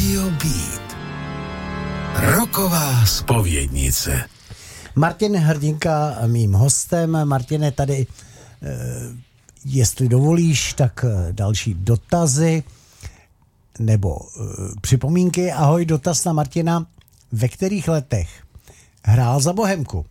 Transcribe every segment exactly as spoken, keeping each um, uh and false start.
Radio Beat. Rocková zpovědnice. Martin Hrdinka mým hostem. Martine, tady, jestli dovolíš, tak další dotazy nebo připomínky. Ahoj, dotaz na Martina. Ve kterých letech hrál za Bohemku?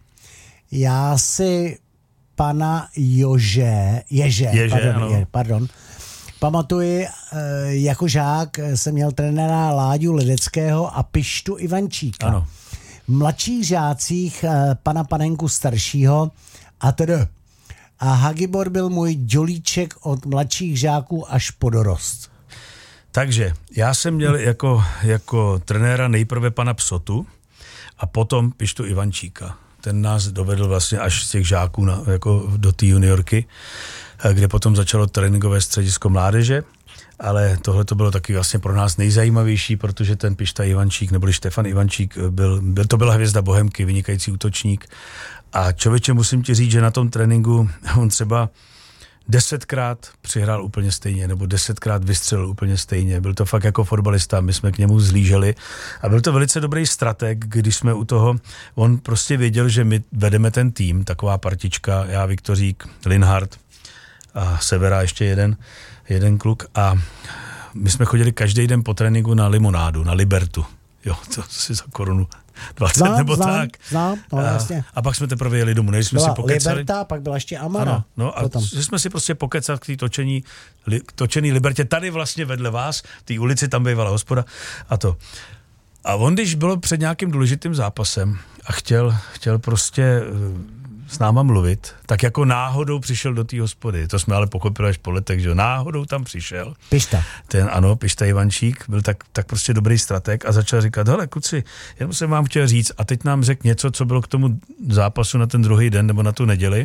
Já si pana Jože, Ježe, Ježe pardon, je, pardon, pamatuji, jako žák jsem měl trenéra Láďu Ledeckého a Pištu Ivančíka. Ano. V mladších žácích pana Panenku staršího a tedy. A Hagibor byl můj dělíček od mladších žáků až po dorost. Takže já jsem měl jako, jako trenéra nejprve pana Psotu a potom Pištu Ivančíka. Ten nás dovedl vlastně až z těch žáků na, jako do té juniorky, kde potom začalo tréninkové středisko mládeže, ale tohle to bylo taky vlastně pro nás nejzajímavější, protože ten Pišta Ivančík, neboli Štefan Ivančík, byl, byl, to byla hvězda Bohemky, vynikající útočník. A člověče, musím ti říct, že na tom tréninku on třeba desetkrát přihrál úplně stejně, nebo desetkrát vystřelil úplně stejně. Byl to fakt jako fotbalista, my jsme k němu zlíželi a byl to velice dobrý strateg, když jsme u toho, on prostě věděl, že my vedeme ten tým, taková partička, já, Viktorík, Linhart a Severa ještě jeden, jeden kluk a my jsme chodili každý den po tréninku na limonádu, na Libertu. Jo, to si za korunu dvacet znám, nebo znám, tak. Znám, no, a, vlastně. a pak jsme teprve jeli domů, než jsme byla si pokecali. Liberta, pak byla ještě Amara. Ano, no a potom. Jsme si prostě pokecali k té točení, li, k točený Libertě, tady vlastně vedle vás, té ulici, tam bývala hospoda a to. A on, když bylo před nějakým důležitým zápasem a chtěl, chtěl prostě s náma mluvit, tak jako náhodou přišel do té hospody. To jsme ale pochopili až po letech, že náhodou tam přišel. Pišta. Ten, ano, Pišta Ivančík, byl tak, tak prostě dobrý strateg a začal říkat, hele kluci, jenom jsem vám chtěl říct a teď nám řekl něco, co bylo k tomu zápasu na ten druhý den nebo na tu neděli.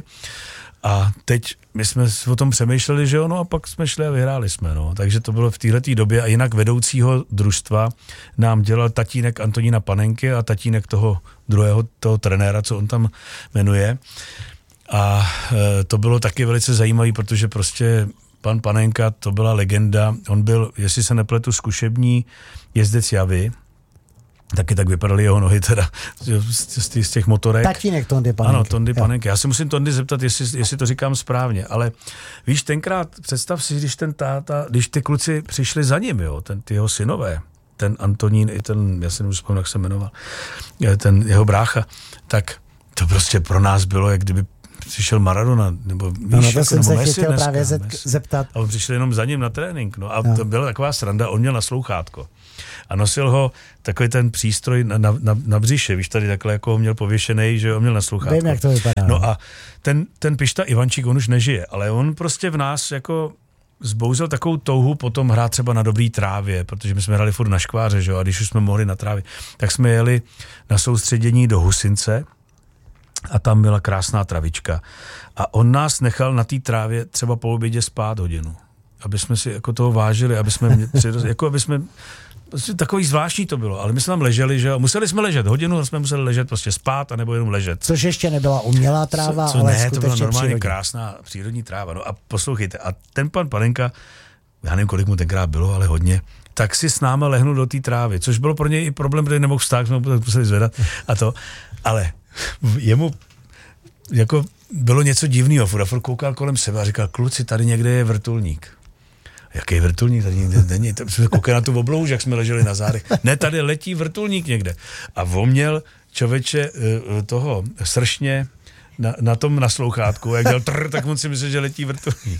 A teď my jsme o tom přemýšleli, že jo, no a pak jsme šli a vyhráli jsme, no. Takže to bylo v téhletý době a jinak vedoucího družstva nám dělal tatínek Antonína Panenky a tatínek toho druhého, toho trenéra, co on tam jmenuje. A e, to bylo taky velice zajímavé, protože prostě pan Panenka, to byla legenda, on byl, jestli se nepletu, zkušební jezdec Javy, taky tak vypadaly jeho nohy teda z, z těch motorek. Tatínek Tondy Panenky. Ano, Tondy Panenky. Já si musím Tondy zeptat, jestli, jestli to říkám správně, ale víš, tenkrát, představ si, když ten táta, když ty kluci přišli za ním, jo, ten, ty jeho synové, ten Antonín i ten, já si nemůžu vzpomínat, jak se jmenoval, ten jeho brácha, tak to prostě pro nás bylo, jak kdyby přišel Maradona, nebo víš, no, no, to jako, jsem nebo se Messi chtěl dneska, právě Messi. zeptat. A on přišel jenom za ním na trénink, no a no. to byla taková sranda, on měl naslouchátko. A nosil ho takový ten přístroj na, na, na, na břiše, víš, tady takhle jako ho měl pověšenej, že on měl naslouchátko. Vím, jak to vypadá. No a ten, ten Pišta Ivančík, on už nežije, ale on prostě v nás jako zbouzel takovou touhu potom hrát třeba na dobrý trávě, protože my jsme hrali furt na škváře, že jo, a když už jsme mohli na trávě, tak jsme jeli na soustředění do Husince a tam byla krásná travička. A on nás nechal na té trávě třeba po obědě spát hodinu, aby jsme si jako toho vážili, aby jsme mě přiroz, jako aby jsme takový zvláštní to bylo, ale my jsme tam leželi, že museli jsme ležet hodinu, jsme museli ležet prostě spát a nebo jenom ležet. Což ještě nebyla umělá tráva, co, co ale ne, skutečně to byla normálně přírodní. krásná přírodní tráva. No a poslouchejte, a ten pan Panenka, já nevím, kolik mu tenkrát bylo, ale hodně, tak si s náma lehnul do té trávy, což bylo pro něj i problém, protože nemohl vstát, jsme ho museli zvedat a to, ale jemu jako bylo něco divného, furt a furt koukal kolem sebe a říkal, kluci, tady někde je vrtulník. Jaký vrtulník? Tady někde není. Tak jsme koukali na tu oblouž, jak jsme leželi na zádech. Ne, tady letí vrtulník někde. A on měl člověče toho sršně na, na tom naslouchátku, jak dělal trr, tak on si myslel, že letí vrtulník.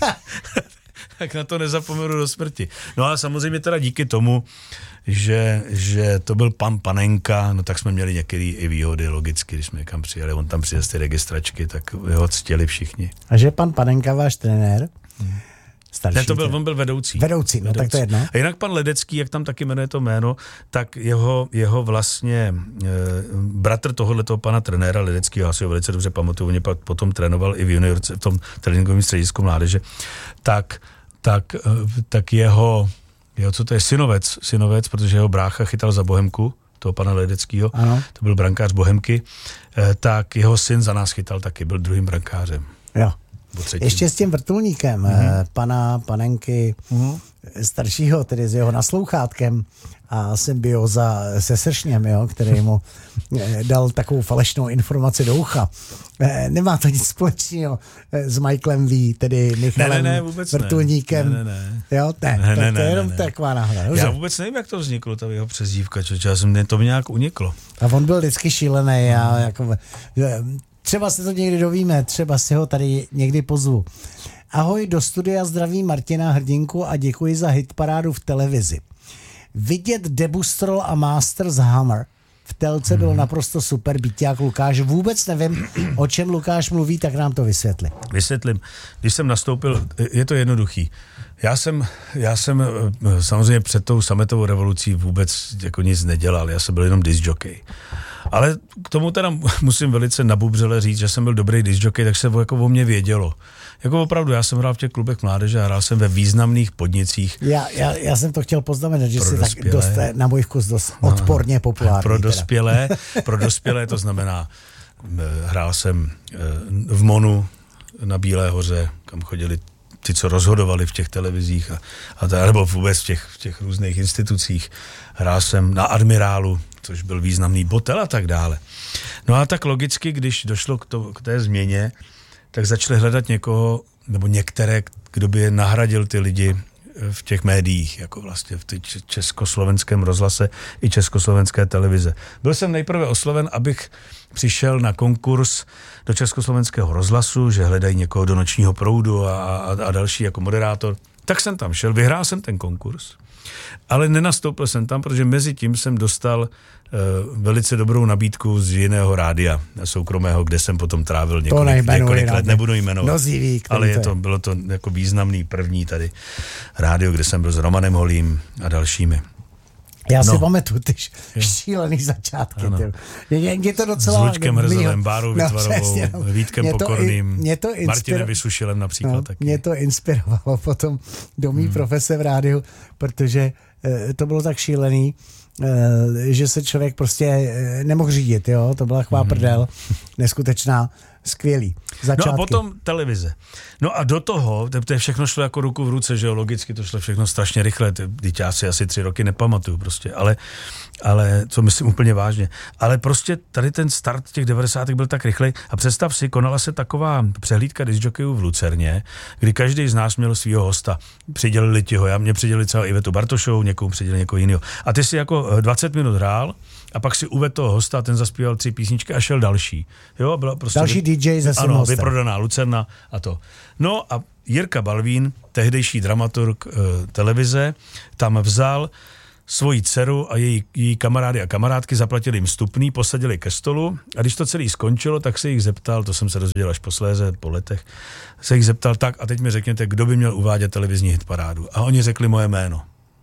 Tak na to nezapomenu do smrti. No a samozřejmě teda díky tomu, že, že to byl pan Panenka, no tak jsme měli některé i výhody logicky, když jsme někam přijeli. On tam přijel z ty registračky, tak ho ctěli všichni. A že pan Panenka, váš trenér, hmm. starší. Ne, to byl, on byl vedoucí. Vedoucí, no vedoucí. Tak to je jedno. A jinak pan Ledecký, jak tam taky jmenuje to jméno, tak jeho, jeho vlastně e, bratr tohohletoho pana trenéra Ledeckýho, já si ho velice dobře pamatuju, on pak potom trénoval i v juniorce, v tom tréninkovém středisku mládeže, tak, tak, e, tak jeho, jeho, co to je, synovec, synovec, protože jeho brácha chytal za Bohemku, toho pana Ledeckýho, ano. To byl brankář Bohemky, e, tak jeho syn za nás chytal taky, byl druhým brankářem. Jo. Ještě s tím vrtulníkem mm-hmm. pana Panenky mm-hmm. staršího, tedy s jeho naslouchátkem a symbioza se sršněm, jo, který mu dal takovou falešnou informaci do ucha. Nemá to nic společného s Michaelem V, tedy Michalem ne, ne, ne, vrtulníkem. Ne, ne, ne. Jo, ne, ne, to, ne, to je jenom ne, ne. taková náhoda. Já vůbec nevím, jak to vzniklo, ta jeho přezdívka, čo, já jsem, to mi nějak uniklo. A on byl vždycky šílený, já jako... Třeba se to někdy dovíme, třeba si ho tady někdy pozvu. Ahoj, do studia zdraví Martina Hrdinku a děkuji za hitparádu v televizi. Vidět Debustrol a Masters Hammer v telce bylo naprosto super, byťák Lukáš. Vůbec nevím, o čem Lukáš mluví, tak nám to vysvětli. Vysvětlím. Když jsem nastoupil, je to jednoduchý. Já jsem, já jsem samozřejmě před tou sametovou revolucí vůbec jako nic nedělal, já jsem byl jenom discjockey. Ale k tomu teda musím velice nabubřele říct, že jsem byl dobrý discjockey, tak se jako o mě vědělo. Jako opravdu, já jsem hrál v těch klubech mládeže a hrál jsem ve významných podnicích. Já, já, já jsem to chtěl poznamenat, že jsi tak dost, na můj vkus dost odporně populární. Pro dospělé, pro dospělé to znamená, hrál jsem v Monu na Bílé hoře, kam chodili ty, co rozhodovali v těch televizích a, a ta, nebo vůbec v těch, v těch různých institucích. Hrál jsem na Admirálu, což byl významný botel a tak dále. No a tak logicky, když došlo k, to, k té změně, tak začali hledat někoho, nebo některé, kdo by je nahradil ty lidi v těch médiích, jako vlastně v té československém rozhlase i československé televize. Byl jsem nejprve osloven, abych přišel na konkurs do československého rozhlasu, že hledají někoho do Nočního proudu a, a, a další jako moderátor. Tak jsem tam šel, vyhrál jsem ten konkurs, ale nenastoupil jsem tam, protože mezi tím jsem dostal uh, velice dobrou nabídku z jiného rádia soukromého, kde jsem potom trávil několik, několik let, nebudu jmenovat. Noziví, ale je to, bylo to jako významný první tady rádio, kde jsem byl s Romanem Holým a dalšími. Já si no. pamatuju ty šílený začátky. Mě, mě to docela... S Luďkem Hrzelem, Bárou Vytvarovou, no, Vítkem mě Pokorným, mě to inspiro... Martinem Vysušilem například no, taky. Mě to inspirovalo potom do mý hmm. profese v rádiu, protože e, to bylo tak šílený, e, že se člověk prostě e, nemohl řídit, jo, to byla chvá hmm. prdel, neskutečná, skvělý. Začátky. No a potom televize. No a do toho, to všechno šlo jako ruku v ruce, že jo, logicky to šlo všechno strašně rychle, teď já si asi tři roky nepamatuju prostě, ale, ale co myslím úplně vážně. Ale prostě tady ten start těch devadesátých byl tak rychlej a představ si, konala se taková přehlídka discjockeyů v Lucerně, kdy každý z nás měl svýho hosta. Přidělili ti ho, já mě přidělili celou Ivetu Bartošovou, někomu přidělili někoho jiného. A ty si jako dvacet minut hrál a pak si uvedl toho hosta, ten zaspíval tři písničky a šel další. Jo, byla prostě další D J ze ano, vyprodaná Lucerna a to. No a Jirka Balvín, tehdejší dramaturg e, televize, tam vzal svoji dceru a její, její kamarády a kamarádky, zaplatili jim vstupný, posadili ke stolu a když to celé skončilo, tak se jich zeptal, to jsem se dozvěděl až posléze, po letech, se jich zeptal tak a teď mi řekněte, kdo by měl uvádět televizní hitparádu. A oni řekli moje jméno.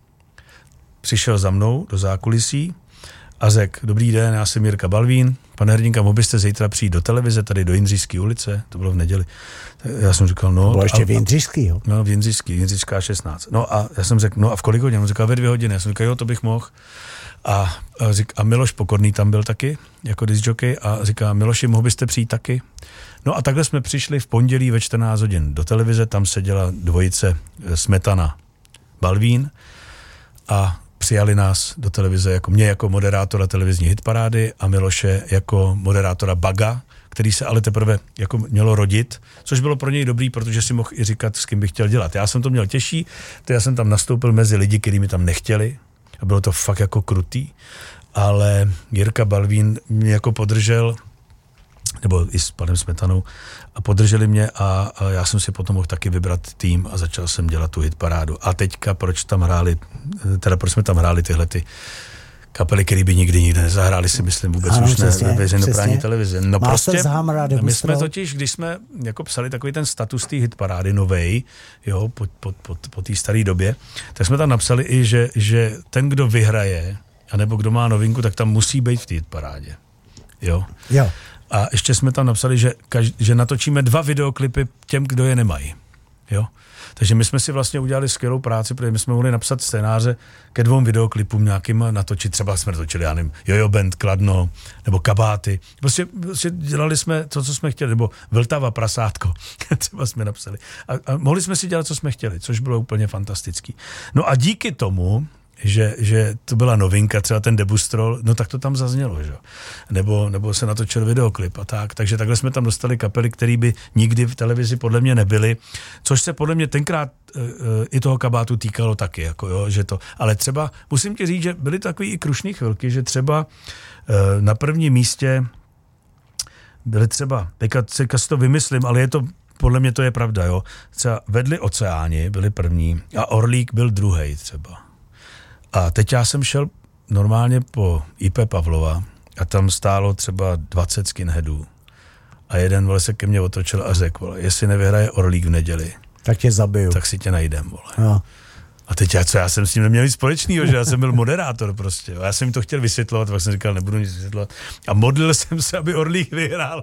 Přišel za mnou do zákulisí a řekl, dobrý den, já jsem Jirka Balvín, pane Hrdinka, mohl byste zítra přijít do televize, tady do Jindřišské ulice, to bylo v neděli. Já jsem říkal, no. Bylo ještě a, v Jindřišský, jo? No, v Jindřišský, Jindřišská šestnáct. No a já jsem řekl, no a v kolik hodin? On říkal, ve dvě hodiny. Já jsem říkal, jo, to bych mohl. A, a, řík, a Miloš Pokorný tam byl taky, jako discjockey, a říká, Miloši, mohl byste přijít taky? No a takhle jsme přišli v pondělí ve čtrnáct hodin do televize, tam seděla dvojice Smetana Balvín a přijali nás do televize, jako mě jako moderátora televizní hitparády a Miloše jako moderátora Baga, který se ale teprve jako mělo rodit, což bylo pro něj dobrý, protože si mohl i říkat, s kým bych chtěl dělat. Já jsem to měl těžší, to já jsem tam nastoupil mezi lidi, kteří mi tam nechtěli a bylo to fakt jako krutý, ale Jirka Balvín mě jako podržel, nebo i s panem Smetanou, a podrželi mě a, a já jsem si potom mohl taky vybrat tým a začal jsem dělat tu hitparádu. A teďka, proč tam hráli, teda proč jsme tam hráli tyhle ty kapely, které by nikdy nikde nezahráli, si myslím vůbec ano, už ne ve veřejnoprávní televizi. No prostě, my jsme totiž, když jsme jako psali takový ten status té hitparády novej, jo, po, po, po, po té staré době, tak jsme tam napsali i, že, že ten, kdo vyhraje, anebo kdo má novinku, tak tam musí být v té hitparádě. Jo. Jo. A ještě jsme tam napsali, že, kaž, že natočíme dva videoklipy těm, kdo je nemají. Jo? Takže my jsme si vlastně udělali skvělou práci, protože my jsme mohli napsat scénáře ke dvou videoklipům nějakým natočit, třeba jsme natočili, já nevím, Jojo Band, Kladno, nebo Kabáty. Prostě, prostě dělali jsme to, co jsme chtěli, nebo Vltava, Prasátko, třeba jsme napsali. A, a mohli jsme si dělat, co jsme chtěli, což bylo úplně fantastický. No a díky tomu, Že, že to byla novinka, třeba ten Debustrol, no tak to tam zaznělo, že? Nebo, nebo se natočil videoklip a tak. Takže takhle jsme tam dostali kapely, které by nikdy v televizi podle mě nebyly, což se podle mě tenkrát e, e, i toho Kabátu týkalo taky, jako jo, že to. Ale třeba, musím ti říct, že byly takový i krušný chvilky, že třeba e, na prvním místě byly třeba, teďka, teďka si to vymyslím, ale je to, podle mě to je pravda, jo. Třeba Vedli oceáni byli první a Orlík byl druhej třeba. A teď já jsem šel normálně po í pé Pavlova a tam stálo třeba dvacet skinheadů. A jeden vole se ke mně otočil a řekl, vole, jestli nevyhraje Orlík v neděli, tak tě zabiju. Tak si tě najdem, vole. No. A teď já, co, já jsem s tím neměl nic společného, že já jsem byl moderátor prostě. Já jsem jim to chtěl vysvětlovat, tak jsem říkal, nebudu nic vysvětlovat. A modlil jsem se, aby Orlík vyhrál.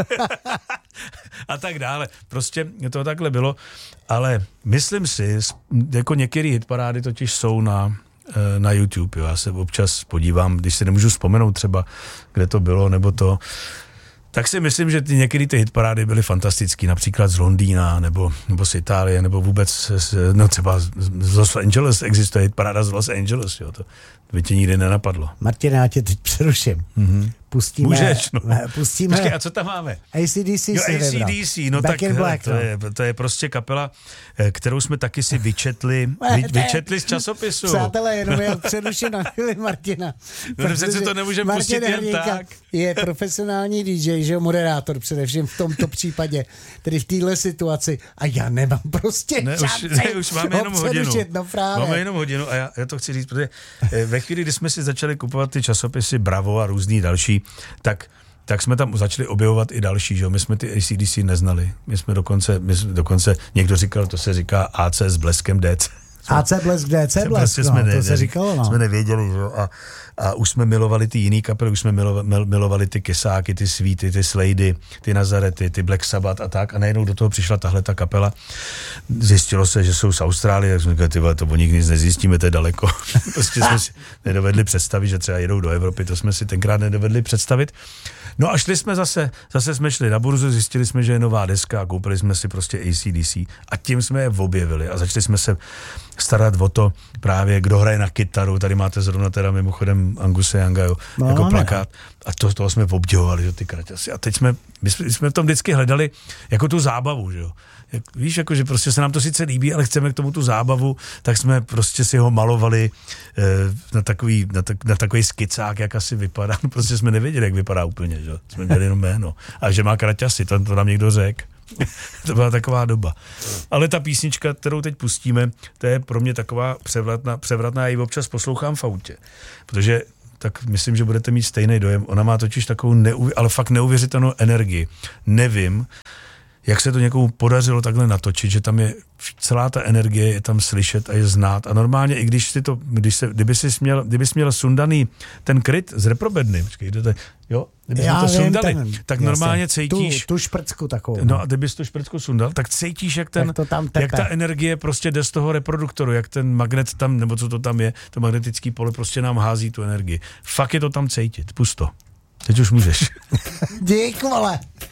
A tak dále. Prostě to takhle bylo. Ale myslím si, jako některé hitparády totiž jsou na na YouTube, jo. Já se občas podívám, když si nemůžu vzpomenout třeba, kde to bylo, nebo to, tak si myslím, že ty některé ty hitparády byly fantastický, například z Londýna, nebo, nebo z Itálie, nebo vůbec, z, no třeba z, z Los Angeles, existuje hitparáda z Los Angeles, jo, to by tě nikdy nenapadlo. Martin, já tě teď přeruším. Mm-hmm. Pustíme, Můžeš, no. Pustíme. Počkej, a co tam máme? A C D C jo, si A C D C, no Back tak Black, to, je, to je prostě kapela, kterou jsme taky si vyčetli, vy, vyčetli z časopisu. Přátelé, jenom já přeruším na chvíli Martina. No přece to nemůžeme pustit jen tak. Je profesionální D J, že moderátor především v tomto případě, tedy v téhle situaci. A já nemám prostě ne, šanci. Už, ne, už máme jenom hodinu. No právě. Máme jenom hodinu a já, já to chci říct, protože ve chvíli, kdy jsme si začali kupovat ty časopisy Bravo a různý další, tak tak jsme tam začali objevovat i další, že jo, my jsme ty A C D C neznali, my jsme dokonce, my jsme dokonce, někdo říkal, to se říká A C s bleskem D C. A C blesk, D C blesk, no, jsme ne, to se říkalo, no. Jsme nevěděli, že jo, a, a už jsme milovali ty jiný kapely, už jsme milovali, milovali ty Kysáky, ty Sweety, ty Slady, ty Nazarety, ty Black Sabbath a tak, a najednou do toho přišla tahle ta kapela. Zjistilo se, že jsou z Austrálie, tak jsme říkali, ty vole, to o nich nic nezjistíme, to je daleko. Prostě jsme si nedovedli představit, že třeba jedou do Evropy, to jsme si tenkrát nedovedli představit. No a šli jsme zase, zase jsme šli na burzu, zjistili jsme, že je nová deska a koupili jsme si prostě A C D C a tím jsme je objevili a začali jsme se starat o to právě, kdo hraje na kytaru, tady máte zrovna teda mimochodem Anguse Younga, jo, no, jako no, plakát a to, toho jsme obdivovali, že ty kraťasy a teď jsme, my jsme, jsme v tom vždycky hledali jako tu zábavu, že jo. Jak, víš, jako, že prostě se nám to sice líbí, ale chceme k tomu tu zábavu, tak jsme prostě si ho malovali eh, na, takový, na, tak, na takový skicák, jak asi vypadá. Prostě jsme nevěděli, jak vypadá úplně, že? Jsme měli jenom jméno. A že má kraťasy, to, to nám někdo řekl. To byla taková doba. Ale ta písnička, kterou teď pustíme, to je pro mě taková převratná, převratná, já ji občas poslouchám v autě, protože tak myslím, že budete mít stejný dojem. Ona má totiž takovou, neuvěř, ale fakt neuvěřitelnou energii. Nevím, jak se to někomu podařilo takhle natočit, že tam je celá ta energie, je tam slyšet a je znát. A normálně, i když si to, když se, kdyby jsi měl, kdyby jsi měl sundaný ten kryt z Reprobedny, počkej, to, jo, kdyby to vím, sundali, ten, tak normálně cítíš. Tu, tu šprcku takovou. No a kdybys tu šprcku sundal, tak cítíš, jak, ten, jak ta energie prostě jde z toho reproduktoru, jak ten magnet tam, nebo co to tam je, to magnetický pole prostě nám hází tu energii. Fakt je to tam cítit, pust to. Teď už můžeš. Dík, vole.